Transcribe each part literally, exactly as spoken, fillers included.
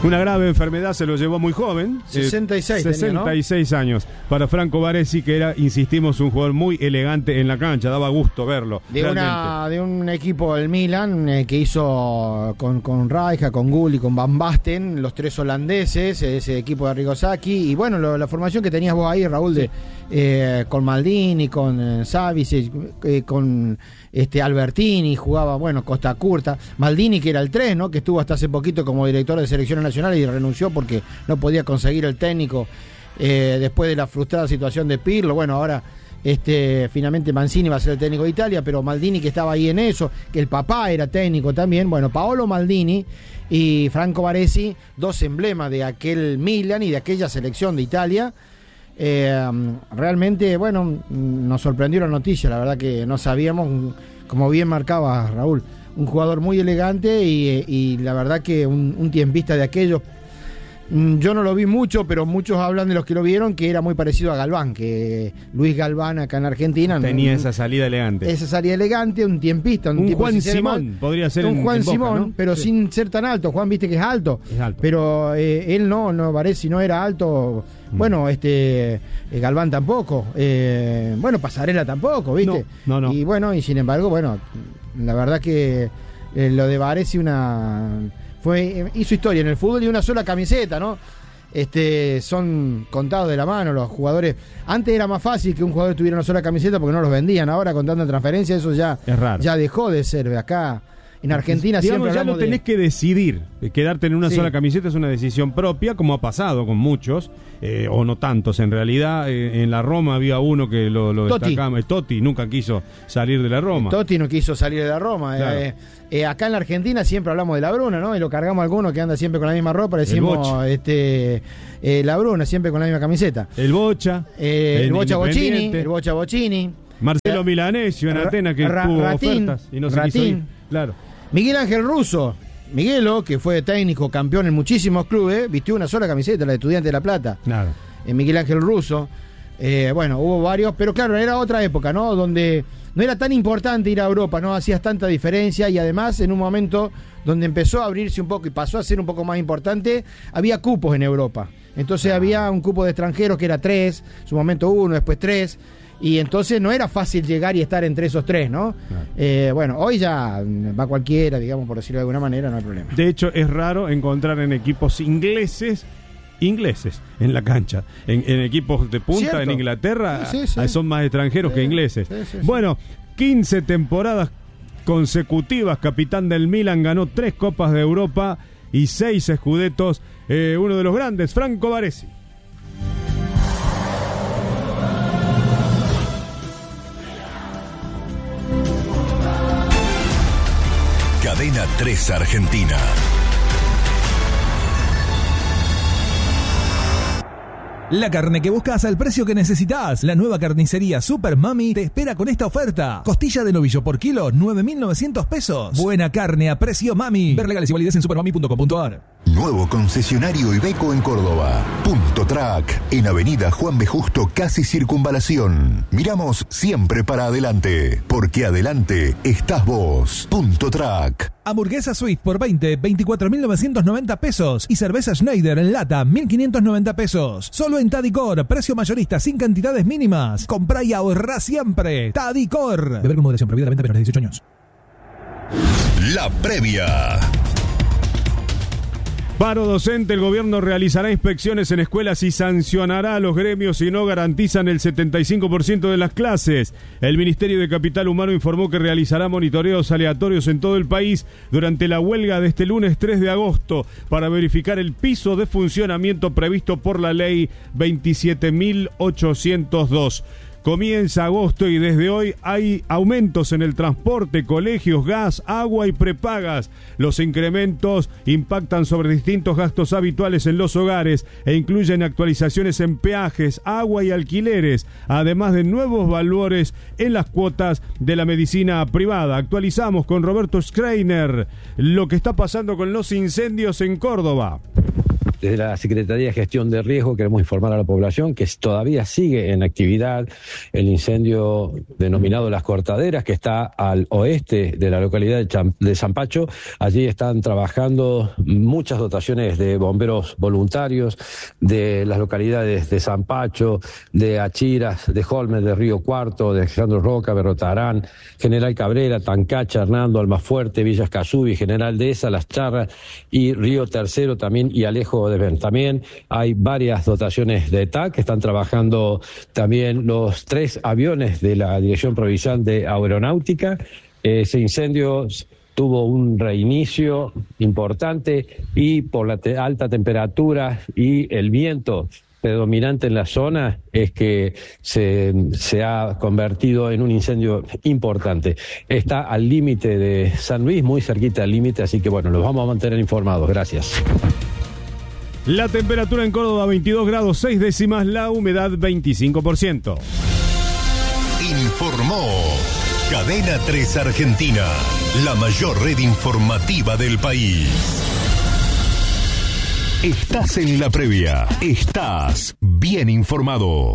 Una grave enfermedad se lo llevó muy joven. sesenta y seis eh, sesenta y seis tenía, ¿no? años. Para Franco Baresi, que era, insistimos, un jugador muy elegante en la cancha. Daba gusto verlo. De, una, de un equipo del Milan eh, que hizo con, con Rijkaard, con Gulli, con Van Basten, los tres holandeses, ese equipo de Arrigo Sacchi. Y bueno, lo, la formación que tenías vos ahí, Raúl, de, eh, con Maldini, con eh, Savic, eh, con este Albertini, jugaba, bueno, Costa Curta. Maldini, que era el tres, ¿no? Que estuvo hasta hace poquito como director de selecciones nacionales y renunció porque no podía conseguir el técnico eh, después de la frustrada situación de Pirlo. Bueno, ahora este finalmente Mancini va a ser el técnico de Italia, pero Maldini, que estaba ahí en eso, que el papá era técnico también. Bueno, Paolo Maldini y Franco Baresi, dos emblemas de aquel Milan y de aquella selección de Italia. Eh, realmente, bueno, nos sorprendió la noticia, la verdad que no sabíamos, como bien marcaba Raúl, un jugador muy elegante y, y la verdad que un, un tiempista de aquellos. Yo no lo vi mucho, pero muchos hablan de los que lo vieron que era muy parecido a Galván, que Luis Galván acá en Argentina tenía no, esa salida elegante. Esa salida elegante, un tiempista, un, un tipo Juan Simón, podría ser un en, Juan en Boca, Simón, ¿no? pero sí, sin ser tan alto. Juan, viste que es alto, es alto. pero eh, él no, no Baresi no era alto. Mm. Bueno, este eh, Galván tampoco, eh, bueno, Pasarela tampoco, viste. No, no, no. Y bueno, y sin embargo, bueno, la verdad que eh, lo de Baresi una fue hizo historia en el fútbol y una sola camiseta, ¿no? Este, son contados de la mano los jugadores. Antes era más fácil que un jugador tuviera una sola camiseta porque no los vendían. Ahora, con tanta transferencia, eso ya, es raro. Ya dejó de ser. Acá en Argentina digamos, siempre ya no tenés de... que decidir. Quedarte en una sí. sola camiseta es una decisión propia, como ha pasado con muchos, eh, o no tantos en realidad. Eh, en la Roma había uno que lo, lo Totti. destacaba. Totti nunca quiso salir de la Roma. Totti no quiso salir de la Roma. Claro. Eh, eh, acá en la Argentina siempre hablamos de la Bruna, ¿no? Y lo cargamos a alguno que anda siempre con la misma ropa. Le decimos este, eh, la Bruna, siempre con la misma camiseta. El Bocha. Eh, el, el Bocha Bocini. El Bocha Bocini. Marcelo Milanesio en Atenas, que Ra- tuvo Ratín, ofertas y no se Ratín. quiso ir. Claro. Miguel Ángel Russo, Miguelo, que fue técnico, campeón en muchísimos clubes, vistió una sola camiseta, la de Estudiantes de La Plata. Claro. Eh, Miguel Ángel Russo. Eh, bueno, hubo varios, pero claro, era otra época, ¿no? Donde no era tan importante ir a Europa, no hacías tanta diferencia y además en un momento donde empezó a abrirse un poco y pasó a ser un poco más importante, había cupos en Europa. Entonces ah. había un cupo de extranjeros que era tres, en su momento uno, después tres. Y entonces no era fácil llegar y estar entre esos tres, ¿no? Claro. Eh, bueno, hoy ya va cualquiera, digamos, por decirlo de alguna manera, no hay problema. De hecho, es raro encontrar en equipos ingleses, ingleses en la cancha. En, en equipos de punta, ¿cierto? En Inglaterra, sí, sí, sí. son más extranjeros sí, que ingleses. Sí, sí, sí. Bueno, quince temporadas consecutivas, capitán del Milan, ganó tres Copas de Europa y seis Scudettos. Eh, uno de los grandes, Franco Baresi. Cadena tres Argentina. La carne que buscas al precio que necesitas. La nueva carnicería Super Mami te espera con esta oferta. Costilla de novillo por kilo, nueve mil novecientos pesos. Buena carne a precio Mami. Ver legales y validez en supermami punto com punto a r. Nuevo concesionario Iveco en Córdoba. Punto Track, en Avenida Juan B. Justo, casi Circunvalación. Miramos siempre para adelante, porque adelante estás vos. Punto Track. Hamburguesa Swift por veinte, veinticuatro mil novecientos noventa pesos. Y cerveza Schneider en lata, mil quinientos noventa pesos. Solo en Tadicor, precio mayorista sin cantidades mínimas. Comprá y ahorrá siempre. Tadicor. Beber con moderación, prohibida la venta menores de dieciocho años. La previa. Paro docente, el gobierno realizará inspecciones en escuelas y sancionará a los gremios si no garantizan el setenta y cinco por ciento de las clases. El Ministerio de Capital Humano informó que realizará monitoreos aleatorios en todo el país durante la huelga de este lunes tres de agosto para verificar el piso de funcionamiento previsto por la ley veintisiete mil ochocientos dos. Comienza agosto y desde hoy hay aumentos en el transporte, colegios, gas, agua y prepagas. Los incrementos impactan sobre distintos gastos habituales en los hogares e incluyen actualizaciones en peajes, agua y alquileres, además de nuevos valores en las cuotas de la medicina privada. Actualizamos con Roberto Schreiner lo que está pasando con los incendios en Córdoba. desde la Secretaría de Gestión de Riesgo queremos informar a la población que todavía sigue en actividad el incendio denominado Las Cortaderas, que está al oeste de la localidad de, Cham- de Zampacho. Allí están trabajando muchas dotaciones de bomberos voluntarios de las localidades de Zampacho, de Achiras, de Holmes, de Río Cuarto, de Alejandro Roca, Berrotarán, General Cabrera, Tancacha, Hernando, Almafuerte, Villas Casubi, General Dehesa, Las Charras y Río Tercero también, y Alejo de Ben. También hay varias dotaciones de T A C, que están trabajando también los tres aviones de la Dirección Provincial de Aeronáutica. Ese incendio tuvo un reinicio importante y por la te- alta temperatura y el viento predominante en la zona es que se, se ha convertido en un incendio importante. Está al límite de San Luis, muy cerquita al límite, así que bueno, los vamos a mantener informados. Gracias. La temperatura en Córdoba veintidós grados seis décimas, la humedad veinticinco por ciento. Informó Cadena tres Argentina, la mayor red informativa del país. Estás en la previa, estás bien informado.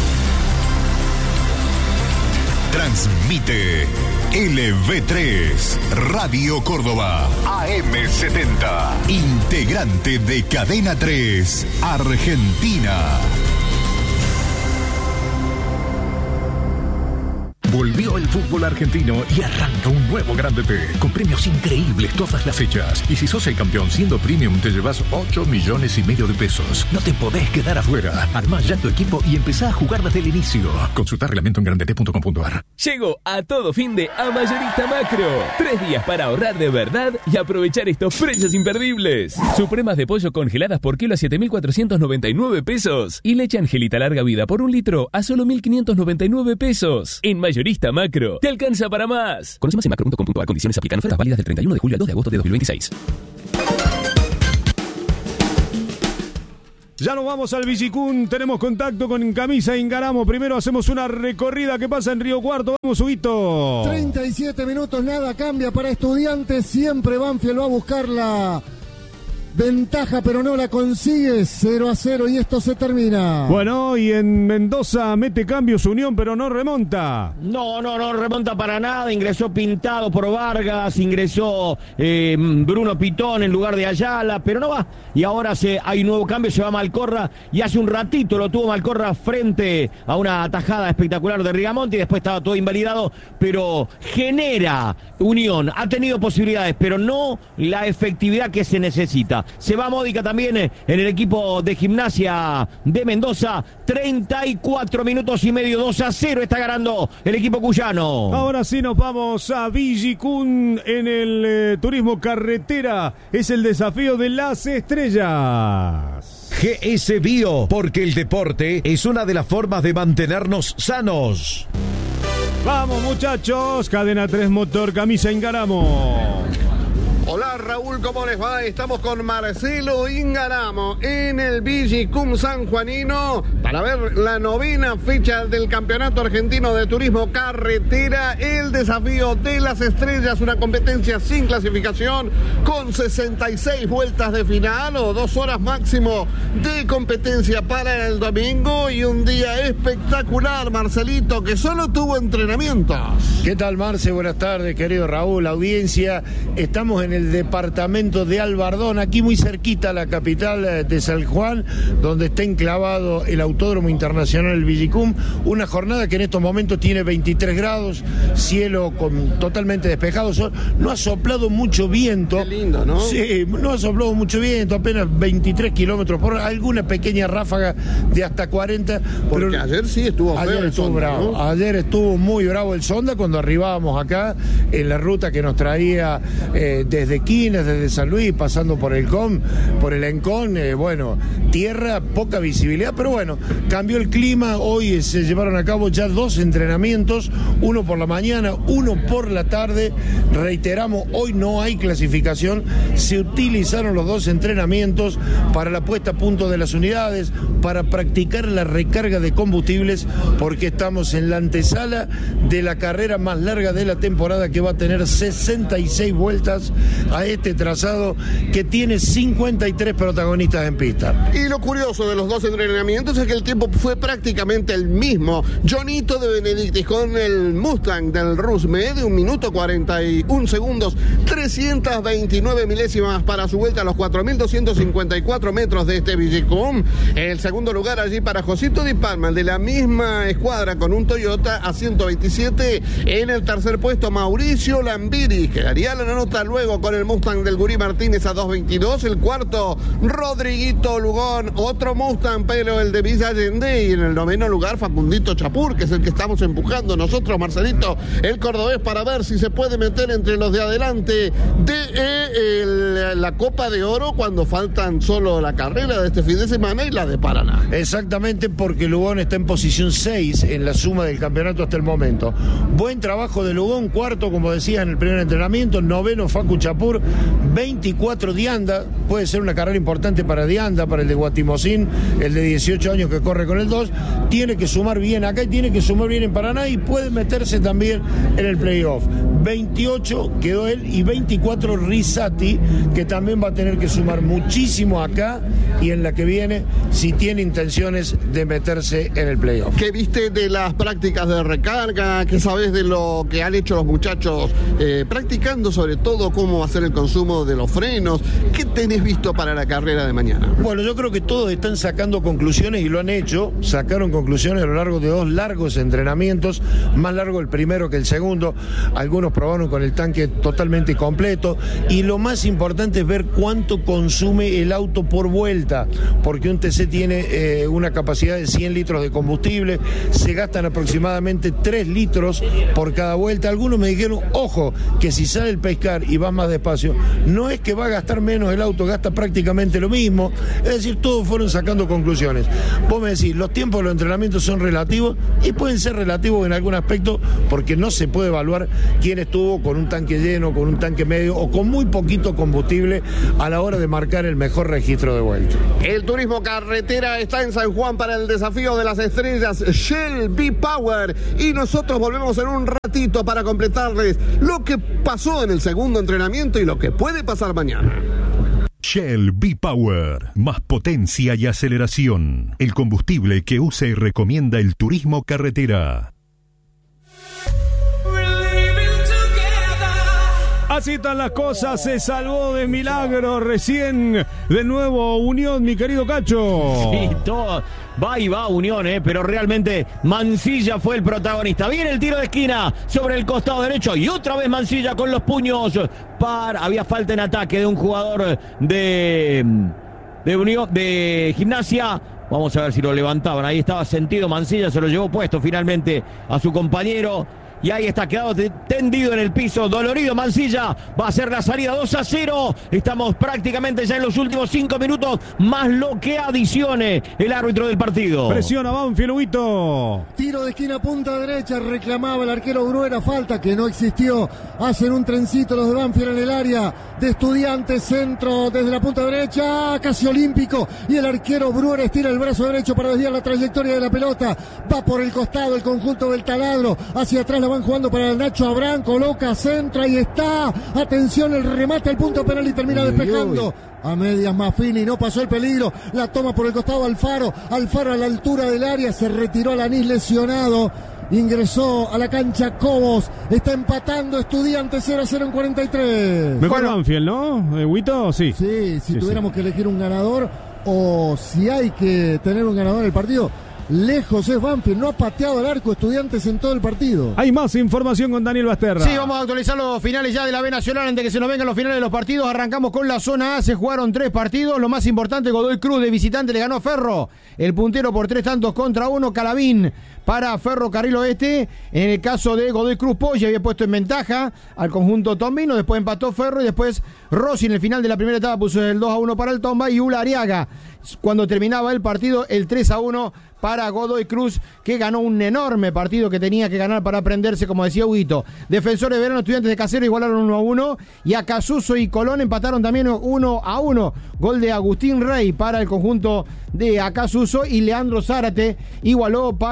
Transmite L V tres, Radio Córdoba, A M setenta, integrante de Cadena tres Argentina. Volvió el fútbol argentino y arranca un nuevo Grande T, con premios increíbles todas las fechas. Y si sos el campeón siendo premium, te llevas ocho millones y medio de pesos. No te podés quedar afuera. Armá ya tu equipo y empezá a jugar desde el inicio. Consulta reglamento en grandete punto com punto a r. Llegó a todo fin de a Mayorista Macro. Tres días para ahorrar de verdad y aprovechar estos precios imperdibles. Supremas de pollo congeladas por kilo a siete mil cuatrocientos noventa y nueve pesos. Y leche Angelita larga vida por un litro a solo mil quinientos noventa y nueve pesos. En Mayorista Macro, te alcanza para más. Conoce más en macro punto com punto a r. Condiciones aplican. Ofertas válidas del treinta y uno de julio al dos de agosto de dos mil veintiséis. Ya nos vamos al Villicún, tenemos contacto con Camisa Ingaramo. Primero hacemos una recorrida que pasa en Río Cuarto. Vamos, Huguito. treinta y siete minutos, nada cambia para Estudiantes. Siempre Banfield va a buscar la ventaja, pero no la consigue. Cero a cero y esto se termina. Bueno, y en Mendoza mete cambios Unión, pero no remonta. No, no, no remonta para nada. Ingresó Pintado por Vargas, ingresó eh, Bruno Pitón en lugar de Ayala, pero no va. Y ahora se, hay un nuevo cambio, se va Malcorra, y hace un ratito lo tuvo Malcorra frente a una atajada espectacular de Rigamonti, y después estaba todo invalidado, pero genera Unión, ha tenido posibilidades, pero no la efectividad que se necesita. Se va Módica también en el equipo de Gimnasia de Mendoza. treinta y cuatro minutos y medio, dos a cero está ganando el equipo cuyano. Ahora sí nos vamos a Villicún en el eh, turismo carretera. Es el desafío de las estrellas. G S Bio, porque el deporte es una de las formas de mantenernos sanos. Vamos, muchachos. Cadena tres Motor, Camisa Ingaramo. Hola Raúl, ¿cómo les va? Estamos con Marcelo Ingaramo en el Villicún sanjuanino para ver la novena fecha del Campeonato Argentino de Turismo Carretera, el desafío de las estrellas, una competencia sin clasificación con sesenta y seis vueltas de final o dos horas máximo de competencia para el domingo y un día espectacular, Marcelito, que solo tuvo entrenamientos. ¿Qué tal, Marce? Buenas tardes, querido Raúl, audiencia. Estamos en el departamento de Albardón, aquí muy cerquita a la capital de San Juan, donde está enclavado el Autódromo Internacional del Villicún. Una jornada que en estos momentos tiene veintitrés grados, cielo con, totalmente despejado. No ha soplado mucho viento. Qué lindo, ¿no? Sí, no ha soplado mucho viento, apenas veintitrés kilómetros por hora, alguna pequeña ráfaga de hasta cuarenta. Porque pero ayer sí estuvo feo ayer el estuvo Sonda, bravo. ¿no? Ayer estuvo muy bravo el Sonda cuando arribábamos acá en la ruta que nos traía eh, desde Quines, desde San Luis, pasando por el Com, por el Encón, eh, bueno, tierra, poca visibilidad, pero bueno, cambió el clima. Hoy se llevaron a cabo ya dos entrenamientos, uno por la mañana, uno por la tarde. Reiteramos, hoy no hay clasificación, se utilizaron los dos entrenamientos para la puesta a punto de las unidades, para practicar la recarga de combustibles, porque estamos en la antesala de la carrera más larga de la temporada, que va a tener sesenta y seis vueltas a este trazado que tiene cincuenta y tres protagonistas en pista. Y lo curioso de los dos entrenamientos es que el tiempo fue prácticamente el mismo. Jonito de Benedictis con el Mustang del Rusmed de un minuto cuarenta y un segundos, trescientas veintinueve milésimas para su vuelta a los cuatro mil doscientos cincuenta y cuatro metros de este Vigicum. El segundo lugar allí para Josito Di Palma, de la misma escuadra con un Toyota a ciento veintisiete. En el tercer puesto Mauricio Lambiri, quedaría la nota luego con el Mustang del Gurí Martínez a dos veintidós. El cuarto Rodriguito Lugón, otro Mustang pero el de Villa Allende. Y en el noveno lugar Facundito Chapur, que es el que estamos empujando nosotros, Marcelito, el cordobés, para ver si se puede meter entre los de adelante de eh, el, la Copa de Oro cuando faltan solo la carrera de este fin de semana y la de Paraná. Exactamente, porque Lugón está en posición seis en la suma del campeonato hasta el momento. Buen trabajo de Lugón, cuarto, como decía, en el primer entrenamiento, noveno Facu Chapur, veinticuatro Dianda, puede ser una carrera importante para Dianda, para el de Guatimocín, el de dieciocho años que corre con el dos, tiene que sumar bien acá y tiene que sumar bien en Paraná y puede meterse también en el playoff. veintiocho quedó él y veinticuatro Risati, que también va a tener que sumar muchísimo acá y en la que viene si tiene intenciones de meterse en el playoff. ¿Qué viste de las prácticas de recarga? ¿Qué sabes de lo que han hecho los muchachos eh, practicando sobre todo cómo va a ser el consumo de los frenos? ¿Qué tenés visto para la carrera de mañana? Bueno, yo creo que todos están sacando conclusiones y lo han hecho. Sacaron conclusiones a lo largo de dos largos entrenamientos, más largo el primero que el segundo. Algunos probaron con el tanque totalmente completo y lo más importante es ver cuánto consume el auto por vuelta, porque un T C tiene eh, una capacidad de cien litros de combustible, se gastan aproximadamente tres litros por cada vuelta. Algunos me dijeron, ojo, que si sale el pescar y vas más despacio, no es que va a gastar menos el auto, gasta prácticamente lo mismo. Es decir, todos fueron sacando conclusiones. Vos me decís, los tiempos de los entrenamientos son relativos y pueden ser relativos en algún aspecto porque no se puede evaluar quién estuvo con un tanque lleno, con un tanque medio o con muy poquito combustible a la hora de marcar el mejor registro de vuelta. El turismo carretera está en San Juan para el desafío de las estrellas Shell V-Power y nosotros volvemos en un ratito para completarles lo que pasó en el segundo entrenamiento y lo que puede pasar mañana. Shell V-Power, más potencia y aceleración. El combustible que usa y recomienda el turismo carretera. Así están las cosas, se salvó de milagro recién de nuevo Unión, mi querido Cacho. Sí, todo va y va Unión, eh, pero realmente Mansilla fue el protagonista. Viene el tiro de esquina sobre el costado derecho y otra vez Mansilla con los puños. Para, había falta en ataque de un jugador de, de Unión, de Gimnasia. Vamos a ver si lo levantaban. Ahí estaba sentido Mansilla, se lo llevó puesto finalmente a su compañero. Y ahí está quedado tendido en el piso, dolorido Mansilla, va a ser la salida dos a cero, estamos prácticamente ya en los últimos cinco minutos, más lo que adicione el árbitro del partido. Presiona Banfield, Huguito. Tiro de esquina punta derecha, reclamaba el arquero Bruera, falta que no existió, hacen un trencito los de Banfield en el área de Estudiantes, centro desde la punta derecha, casi olímpico, y el arquero Bruera estira el brazo derecho para desviar la trayectoria de la pelota, va por el costado el conjunto del taladro, hacia atrás la van jugando para el Nacho Abrán, coloca centro, ahí está, atención, el remate al punto penal y termina despejando a medias Maffini, no pasó el peligro, la toma por el costado Alfaro, Alfaro a la altura del área, se retiró Alanís lesionado, ingresó a la cancha Cobos, está empatando Estudiantes cero a cero en cuarenta y tres. Mejor bueno, Banfield, ¿no, Huguito? Sí. Sí, si sí, tuviéramos sí. que elegir un ganador o si hay que tener un ganador en el partido, lejos es Banfield, no ha pateado al arco Estudiantes en todo el partido. Hay más información con Daniel Basterra. Sí, vamos a actualizar los finales ya de la B Nacional antes que se nos vengan los finales de los partidos. Arrancamos con la zona A, se jugaron tres partidos. Lo más importante, Godoy Cruz de visitante le ganó a Ferro. El puntero por tres tantos contra uno, Calavín para Ferrocarril Oeste. En el caso de Godoy Cruz, Poggi había puesto en ventaja al conjunto tombino, después empató Ferro y después Rossi en el final de la primera etapa puso el dos a uno para el Tomba y Ula Ariaga cuando terminaba el partido el tres a uno para Godoy Cruz, que ganó un enorme partido que tenía que ganar para aprenderse, como decía Huguito. Defensores de Verano, Estudiantes de Casero igualaron uno a uno y Acasuso y Colón empataron también uno a uno. Gol de Agustín Rey para el conjunto de Acasuso y Leandro Zárate igualó para el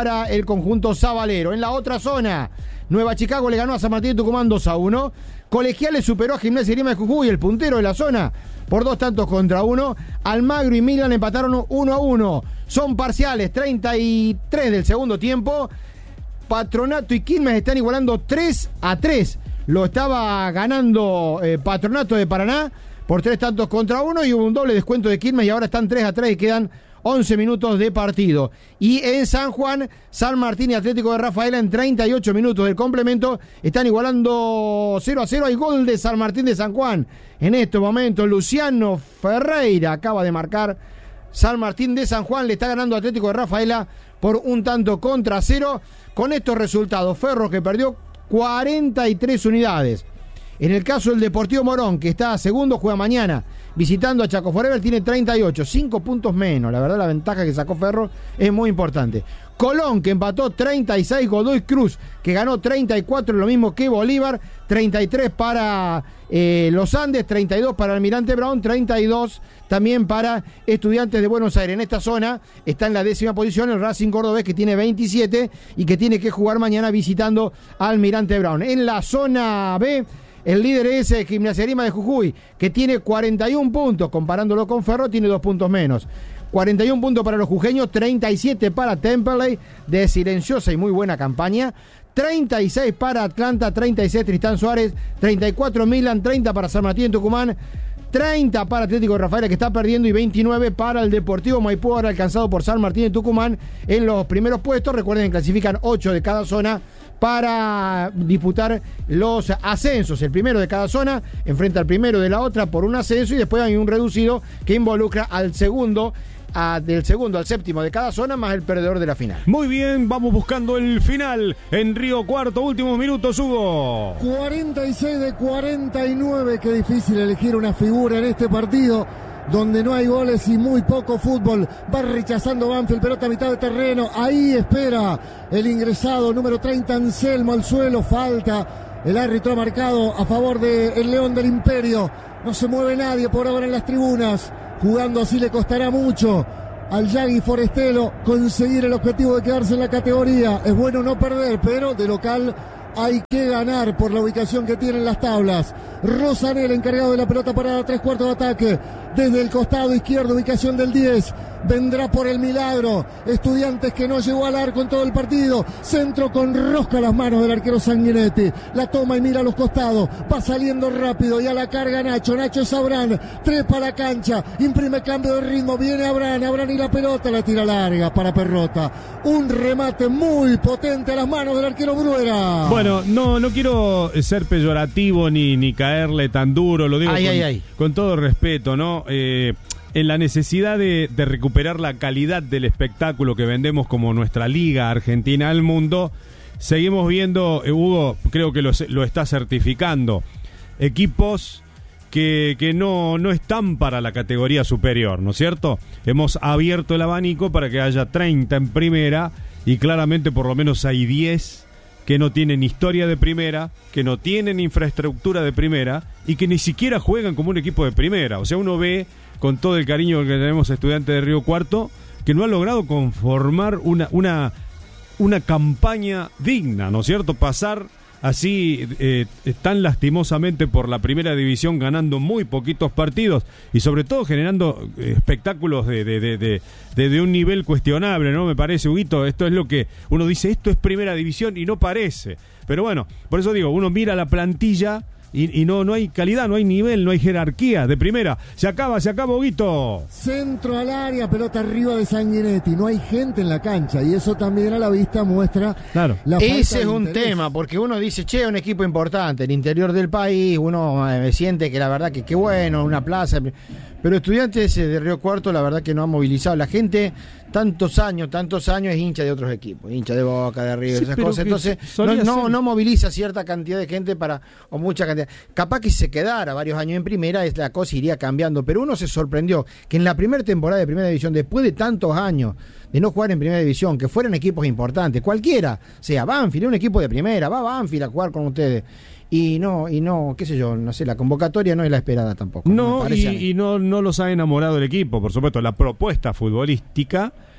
conjunto sabalero. En la otra zona, Nueva Chicago le ganó a San Martín de Tucumán dos a uno. Colegiales superó a Gimnasia y Grima de Jujuy, el puntero de la zona, por dos tantos contra uno. Almagro y Milan empataron uno a uno. Son parciales, treinta y tres del segundo tiempo. Patronato y Quilmes están igualando tres a tres. Lo estaba ganando eh, Patronato de Paraná por tres tantos contra uno y hubo un doble descuento de Quilmes y ahora están tres a tres y quedan once minutos de partido. Y en San Juan, San Martín y Atlético de Rafaela en treinta y ocho minutos del complemento están igualando cero a cero. Hay gol de San Martín de San Juan. En estos momentos Luciano Ferreira acaba de marcar. San Martín de San Juan le está ganando a Atlético de Rafaela por un tanto contra cero. Con estos resultados, Ferro, que perdió cuarenta y tres unidades. En el caso del Deportivo Morón, que está segundo, juega mañana visitando a Chaco Forever, tiene treinta y ocho, cinco puntos menos. La verdad, la ventaja que sacó Ferro es muy importante. Colón, que empató treinta y seis, Godoy Cruz, que ganó treinta y cuatro, lo mismo que Bolívar, treinta y tres para eh, Los Andes, treinta y dos para Almirante Brown, treinta y dos también para Estudiantes de Buenos Aires. En esta zona está en la décima posición el Racing Cordobés, que tiene veintisiete y que tiene que jugar mañana visitando a Almirante Brown. En la zona B, el líder es Gimnasia Grima de Jujuy, que tiene cuarenta y un puntos, comparándolo con Ferro, tiene dos puntos menos. cuarenta y un puntos para los jujeños, treinta y siete para Temperley, de silenciosa y muy buena campaña. treinta y seis para Atlanta, treinta y seis Tristán Suárez, treinta y cuatro Milan, treinta para San Martín de Tucumán, treinta para Atlético de Rafaela, que está perdiendo, y veintinueve para el Deportivo Maipú, ahora alcanzado por San Martín de Tucumán en los primeros puestos. Recuerden que clasifican ocho de cada zona para disputar los ascensos. El primero de cada zona enfrenta al primero de la otra por un ascenso y después hay un reducido que involucra al segundo, a, del segundo al séptimo de cada zona, más el perdedor de la final. Muy bien, vamos buscando el final en Río Cuarto. Últimos minutos, Hugo. cuarenta y seis de cuarenta y nueve. Qué difícil elegir una figura en este partido donde no hay goles y muy poco fútbol. Va rechazando Banfield, pelota a mitad de terreno. Ahí espera el ingresado número treinta, Anselmo, al suelo. Falta. El árbitro ha marcado a favor del León del Imperio. No se mueve nadie por ahora en las tribunas. Jugando así le costará mucho al Yagui Forestelo conseguir el objetivo de quedarse en la categoría. Es bueno no perder, pero de local hay que ganar por la ubicación que tienen las tablas. Rosanel, encargado de la pelota parada, tres cuartos de ataque. Desde el costado izquierdo, ubicación del diez. Vendrá por el milagro. Estudiantes que no llegó al arco en todo el partido. Centro con rosca a las manos del arquero Sanguinetti. La toma y mira a los costados. Va saliendo rápido y a la carga Nacho. Nacho es Abrán. Trepa a la cancha. Imprime cambio de ritmo. Viene Abrán. Abrán y la pelota la tira larga para Perrota. Un remate muy potente a las manos del arquero Bruera. Bueno, no, no quiero ser peyorativo ni, ni caerle tan duro. Lo digo ay, con, ay, ay. con todo respeto, ¿no? Eh, en la necesidad de, de recuperar la calidad del espectáculo que vendemos como nuestra Liga Argentina al mundo, seguimos viendo, eh, Hugo, creo que lo, lo está certificando, equipos que, que no, no están para la categoría superior, ¿no es cierto? Hemos abierto el abanico para que haya treinta en primera y claramente por lo menos hay diez que no tienen historia de primera, que no tienen infraestructura de primera y que ni siquiera juegan como un equipo de primera. O sea, uno ve, con todo el cariño que tenemos a Estudiantes de Río Cuarto, que no ha logrado conformar una, una, una campaña digna, ¿no es cierto? Pasar así eh, tan lastimosamente por la primera división, ganando muy poquitos partidos y sobre todo generando eh, espectáculos de, de, de, de, de, de un nivel cuestionable, ¿no? Me parece, Huguito, esto es lo que uno dice, esto es primera división y no parece. Pero bueno, por eso digo, uno mira la plantilla y, y no, no hay calidad, no hay nivel, no hay jerarquía de primera. Se acaba, se acaba, Huguito. Centro al área, pelota arriba de Sanguinetti. No hay gente en la cancha y eso también a la vista muestra claro. la falta Ese es de un interés. tema, porque uno dice, che, un equipo importante, el interior del país, uno eh, siente que la verdad que qué bueno, una plaza, pero Estudiantes de Río Cuarto la verdad que no ha movilizado. La gente tantos años, tantos años es hincha de otros equipos, hincha de Boca, de River, Sí, esas pero cosas, que entonces solía no, no, ser. no moviliza cierta cantidad de gente para, o mucha cantidad. Capaz que si se quedara varios años en primera, es la cosa iría cambiando, pero uno se sorprendió que en la primera temporada de Primera División, después de tantos años de no jugar en Primera División, que fueran equipos importantes, cualquiera, sea Banfield, es un equipo de primera, va Banfield a jugar con ustedes. Y no, y no, qué sé yo, no sé, la convocatoria no es la esperada tampoco. No, me parece a mí. y, y no, no los ha enamorado el equipo, por supuesto. La propuesta futbolística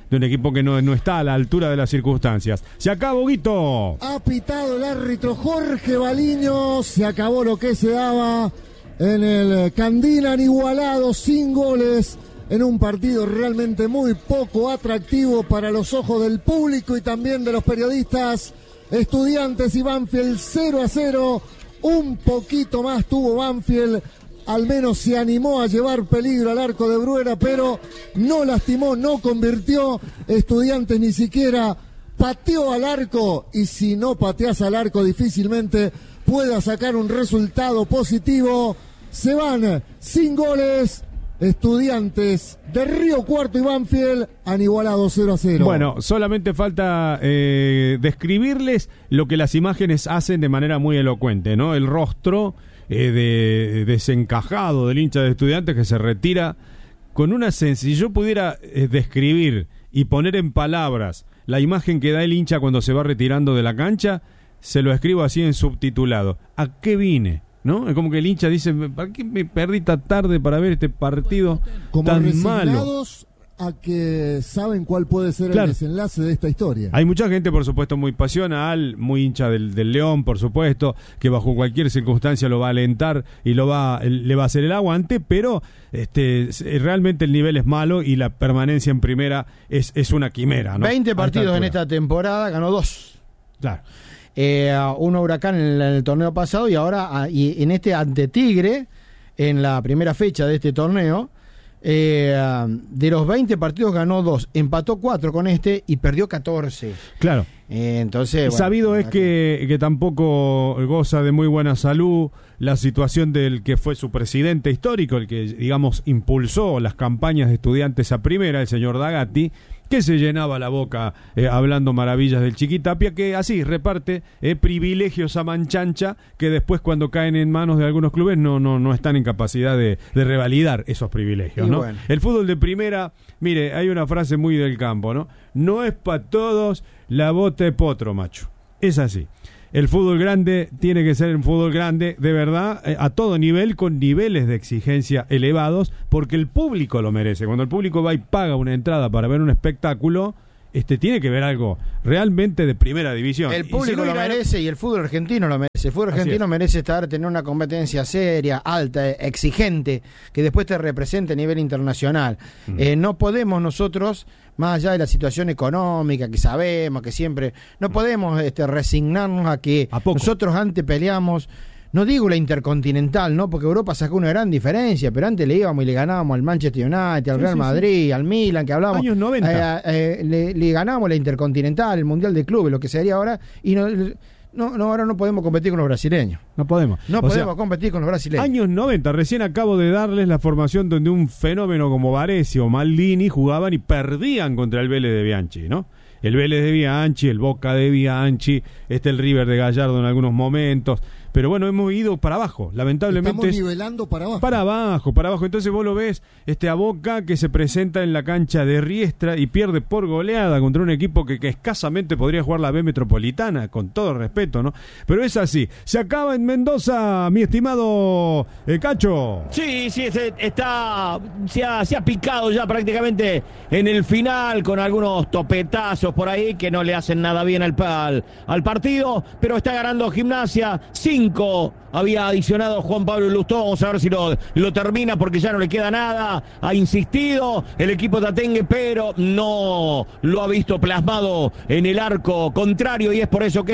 de un equipo que no, no está a la altura de las circunstancias. Se acabó, Guito. Ha pitado el árbitro Jorge Baliño. Se acabó lo que se daba en el Candilan, igualado sin goles, en un partido realmente muy poco atractivo para los ojos del público y también de los periodistas. Estudiantes y Banfield cero a cero. Un poquito más tuvo Banfield, al menos se animó a llevar peligro al arco de Bruera, pero no lastimó, no convirtió. Estudiantes ni siquiera pateó al arco, y si no pateas al arco difícilmente pueda sacar un resultado positivo. Se van sin goles. Estudiantes de Río Cuarto y Banfield han igualado cero a cero. Bueno, solamente falta eh, describirles lo que las imágenes hacen de manera muy elocuente, ¿no? El rostro eh, de, desencajado del hincha de Estudiantes que se retira con una sencilla. Si yo pudiera eh, describir y poner en palabras la imagen que da el hincha cuando se va retirando de la cancha, se lo escribo así en subtitulado. ¿A qué vine? ¿No? Es como que el hincha dice, ¿para qué me perdí tan tarde para ver este partido como tan resignados malo? A que saben cuál puede ser Claro. el desenlace de esta historia. Hay mucha gente, por supuesto, muy pasional, muy hincha del, del León, por supuesto, que bajo cualquier circunstancia lo va a alentar y lo va, le va a hacer el aguante, pero este, realmente el nivel es malo y la permanencia en primera es, es una quimera, ¿no? veinte partidos en esta esta temporada, ganó dos. Claro. Eh, uno Huracán en el, en el torneo pasado y ahora ah, y en este ante Tigre, en la primera fecha de este torneo. Eh, de los veinte partidos ganó dos, empató cuatro con este y perdió catorce. Claro. Eh, entonces, bueno, sabido es que, que tampoco goza de muy buena salud la situación del que fue su presidente histórico, el que, digamos, impulsó las campañas de Estudiantes a primera, el señor Dagatti, que se llenaba la boca eh, hablando maravillas del Chiquitapia, que así reparte eh, privilegios a manchancha que después, cuando caen en manos de algunos clubes, no no no están en capacidad de, de revalidar esos privilegios, y ¿no? Bueno. El fútbol de primera, mire, hay una frase muy del campo, ¿no? No es para todos la bota de potro, macho. Es así. El fútbol grande tiene que ser un fútbol grande, de verdad, eh, a todo nivel, con niveles de exigencia elevados, porque el público lo merece. Cuando el público va y paga una entrada para ver un espectáculo, este tiene que ver algo realmente de primera división. El Y público si no lo irá- merece y el fútbol argentino lo merece. El fútbol Así argentino es. merece estar, tener una competencia seria, alta, exigente, que después te represente a nivel internacional. Mm. Eh, no podemos nosotros, más allá de la situación económica que sabemos, que siempre, no podemos este, resignarnos a que ¿A poco? nosotros antes peleamos. No digo la Intercontinental, ¿no? Porque Europa sacó una gran diferencia, pero antes le íbamos y le ganábamos al Manchester United, al Sí, Real sí, Madrid, al Milan, que hablábamos. Años noventa. Eh, eh, le, le ganábamos la Intercontinental, el Mundial de Clubes, lo que sería ahora, y no, no, no ahora no podemos competir con los brasileños. No podemos. No O podemos sea, competir con los brasileños. años noventa, recién acabo de darles la formación donde un fenómeno como Varese o Maldini jugaban y perdían contra el Vélez de Bianchi, ¿no? El Vélez de Bianchi, el Boca de Bianchi, este el River de Gallardo en algunos momentos, pero bueno, hemos ido para abajo, lamentablemente. Estamos es- nivelando para abajo. Para abajo, para abajo. Entonces vos lo ves este, a Boca, que se presenta en la cancha de Riestra y pierde por goleada contra un equipo que, que escasamente podría jugar la B Metropolitana, con todo respeto, ¿no? Pero es así. Se acaba en Mendoza, mi estimado eh, Cacho. Sí, sí, se- está, se ha, se ha picado ya prácticamente en el final con algunos topetazos por ahí que no le hacen nada bien al, al, al partido, pero está ganando Gimnasia. Cinco había adicionado Juan Pablo Lustó, vamos a ver si lo, lo termina porque ya no le queda nada. Ha insistido el equipo tatengue, pero no lo ha visto plasmado en el arco contrario y es por eso que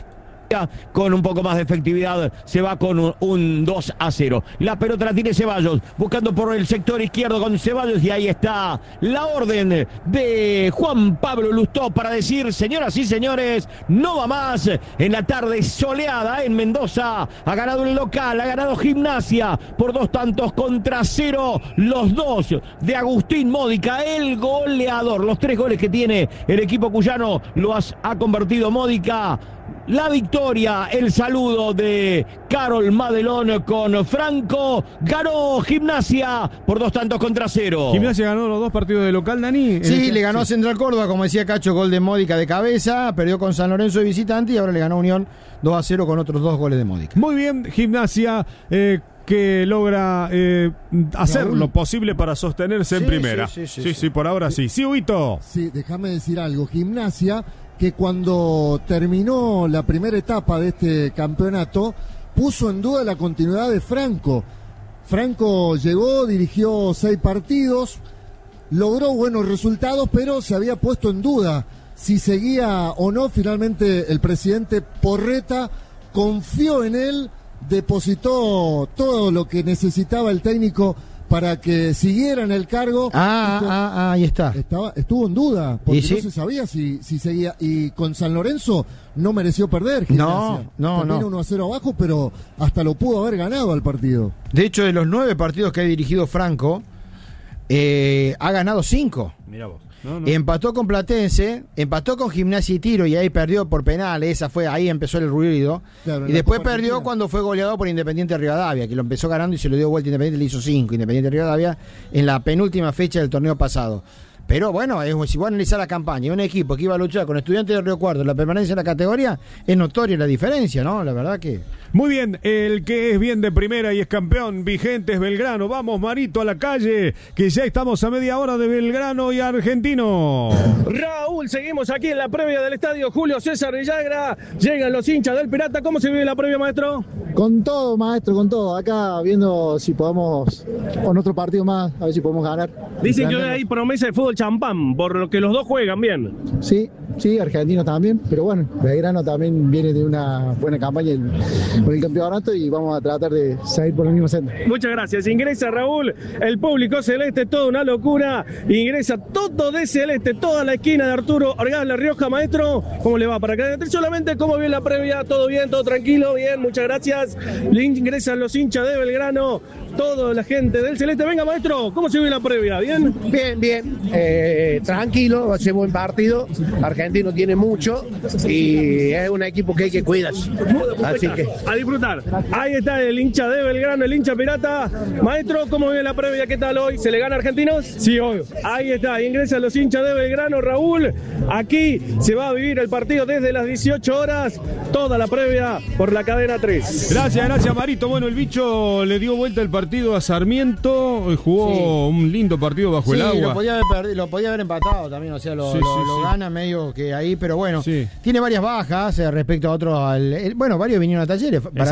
con un poco más de efectividad se va con un, un dos a cero. La pelota la tiene Ceballos, buscando por el sector izquierdo con Ceballos y ahí está la orden de Juan Pablo Lustó para decir, señoras y señores, no va más en la tarde soleada en Mendoza. Ha ganado el local, ha ganado Gimnasia por dos tantos contra cero, los dos de Agustín Módica, el goleador. Los tres goles que tiene el equipo cuyano los ha convertido Módica. La victoria, el saludo de Carol Madelón con Franco. Ganó Gimnasia por dos tantos contra cero. Gimnasia ganó los dos partidos de local, Dani. En Sí, este- le ganó a Central Córdoba, como decía Cacho, gol de Módica de cabeza, perdió con San Lorenzo de visitante y ahora le ganó a Unión dos a cero con otros dos goles de Módica. Muy bien, Gimnasia, eh, que logra eh, hacer Raúl. lo posible para sostenerse en Sí, primera. sí, sí, Sí, sí, sí, por ahora sí. Sí, Huito. Sí, déjame decir algo. Gimnasia, que cuando terminó la primera etapa de este campeonato, puso en duda la continuidad de Franco. Franco llegó, dirigió seis partidos, logró buenos resultados, pero se había puesto en duda si seguía o no. Finalmente el presidente Porreta confió en él, depositó todo lo que necesitaba el técnico para que siguiera en el cargo. Ah, Y con- ah, ah, ahí está. Estaba, estuvo en duda, porque Y sí. no se sabía si, si seguía. Y con San Lorenzo no mereció perder. Gimnasia. No, no, Termina no. uno a cero abajo, pero hasta lo pudo haber ganado al partido. De hecho, de los nueve partidos que ha dirigido Franco, eh, ha ganado cinco. Mira vos. No, no. Empató con Platense, empató con Gimnasia y Tiro y ahí perdió por penales. Esa fue, ahí empezó el ruido. Claro, en Y la después Copa perdió Argentina. cuando fue goleado por Independiente Rivadavia, que lo empezó ganando y se lo dio vuelta a Independiente, le hizo cinco. Independiente Rivadavia en la penúltima fecha del torneo pasado. Pero bueno, es, si vos analizás la campaña, un equipo que iba a luchar con Estudiantes de Río Cuarto, la permanencia en la categoría, es notoria la diferencia, ¿no? La verdad que... Muy bien, el que es bien de primera y es campeón vigente es Belgrano. Vamos, Marito, a la calle, que ya estamos a media hora de Belgrano y Argentino. Raúl, seguimos aquí en la previa del estadio Julio César Villagra. Llegan los hinchas del Pirata. ¿Cómo se vive la previa, maestro? Con todo, maestro, con todo. Acá viendo si podemos, con otro partido más, a ver si podemos ganar. Dicen que hoy hay promesa de fútbol champán, por lo que los dos juegan bien. Sí, sí, Argentino también, pero bueno, Belgrano también viene de una buena campaña en- con el campeonato y vamos a tratar de seguir por el mismo centro. Muchas gracias. Ingresa Raúl, el público celeste, toda una locura. Ingresa todo de celeste, toda la esquina de Arturo Orgaz La Rioja, maestro. ¿Cómo le va para acá? Solamente, ¿cómo viene la previa? ¿Todo bien? ¿Todo tranquilo? Bien, muchas gracias. Le ingresan los hinchas de Belgrano, toda la gente del celeste. Venga, maestro, ¿cómo se vive la previa? ¿Bien? Bien, bien, eh, tranquilo, va a ser buen partido. Argentino tiene mucho y es un equipo que hay que cuidar. Así que A disfrutar. Ahí está el hincha de Belgrano, el hincha pirata. Maestro, ¿cómo viene la previa? ¿Qué tal hoy? ¿Se le gana a Argentinos? Sí, obvio. Ahí está, ahí ingresan los hinchas de Belgrano, Raúl. Aquí se va a vivir el partido desde las dieciocho horas. Toda la previa por la cadena tres. Gracias, gracias, Marito. Bueno, el bicho le dio vuelta el partido a Sarmiento, eh, jugó un lindo partido bajo Sí, el agua. lo podía haber perdido, lo podía haber empatado también, o sea, lo, Sí, lo- sí, lo sí. gana medio que ahí, pero bueno, Sí. tiene varias bajas eh, respecto a otros, al- el- bueno, varios vinieron a Talleres, para